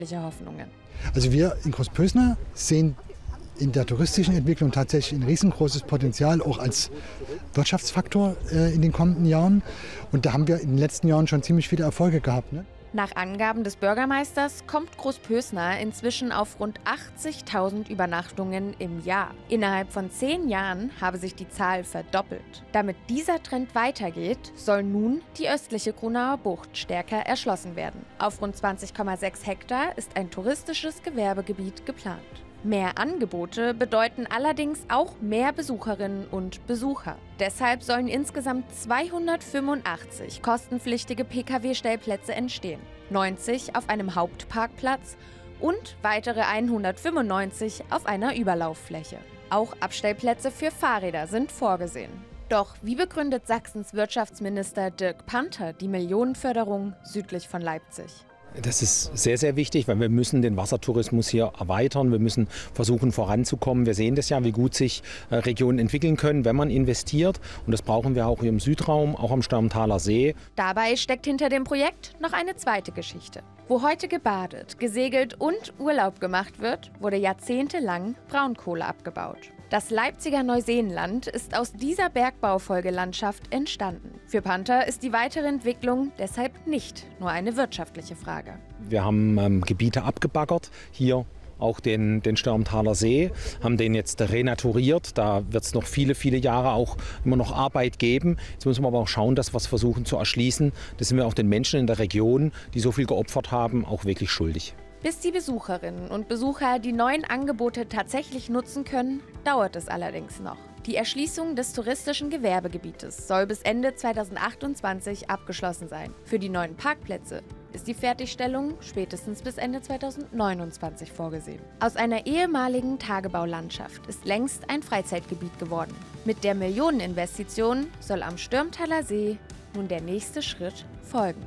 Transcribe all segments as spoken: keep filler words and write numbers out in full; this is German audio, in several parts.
Hoffnungen. Also wir in Großpösner sehen in der touristischen Entwicklung tatsächlich ein riesengroßes Potenzial, auch als Wirtschaftsfaktor äh, in den kommenden Jahren. Und da haben wir in den letzten Jahren schon ziemlich viele Erfolge gehabt, ne? Nach Angaben des Bürgermeisters kommt Großpösner inzwischen auf rund achtzigtausend Übernachtungen im Jahr. Innerhalb von zehn Jahren habe sich die Zahl verdoppelt. Damit dieser Trend weitergeht, soll nun die östliche Grunauer Bucht stärker erschlossen werden. Auf rund zwanzig Komma sechs Hektar ist ein touristisches Gewerbegebiet geplant. Mehr Angebote bedeuten allerdings auch mehr Besucherinnen und Besucher. Deshalb sollen insgesamt zweihundertfünfundachtzig kostenpflichtige P K W-Stellplätze entstehen, neunzig auf einem Hauptparkplatz und weitere hundertfünfundneunzig auf einer Überlauffläche. Auch Abstellplätze für Fahrräder sind vorgesehen. Doch wie begründet Sachsens Wirtschaftsminister Dirk Panther die Millionenförderung südlich von Leipzig? Das ist sehr, sehr wichtig, weil wir müssen den Wassertourismus hier erweitern. Wir müssen versuchen, voranzukommen. Wir sehen das ja, wie gut sich Regionen entwickeln können, wenn man investiert. Und das brauchen wir auch hier im Südraum, auch am Störmthaler See. Dabei steckt hinter dem Projekt noch eine zweite Geschichte. Wo heute gebadet, gesegelt und Urlaub gemacht wird, wurde jahrzehntelang Braunkohle abgebaut. Das Leipziger Neuseenland ist aus dieser Bergbaufolgelandschaft entstanden. Für Panther ist die weitere Entwicklung deshalb nicht nur eine wirtschaftliche Frage. Wir haben ähm, Gebiete abgebaggert, hier auch den, den Störmthaler See, haben den jetzt renaturiert. Da wird es noch viele, viele Jahre auch immer noch Arbeit geben. Jetzt müssen wir aber auch schauen, dass wir es versuchen zu erschließen. Das sind wir auch den Menschen in der Region, die so viel geopfert haben, auch wirklich schuldig. Bis die Besucherinnen und Besucher die neuen Angebote tatsächlich nutzen können, dauert es allerdings noch. Die Erschließung des touristischen Gewerbegebietes soll bis Ende zweitausendachtundzwanzig abgeschlossen sein. Für die neuen Parkplätze ist die Fertigstellung spätestens bis Ende zweitausendneunundzwanzig vorgesehen. Aus einer ehemaligen Tagebaulandschaft ist längst ein Freizeitgebiet geworden. Mit der Millioneninvestition soll am Störmthaler See nun der nächste Schritt folgen.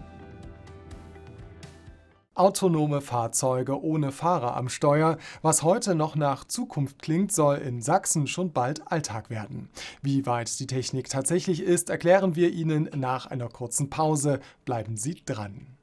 Autonome Fahrzeuge ohne Fahrer am Steuer. Was heute noch nach Zukunft klingt, soll in Sachsen schon bald Alltag werden. Wie weit die Technik tatsächlich ist, erklären wir Ihnen nach einer kurzen Pause. Bleiben Sie dran.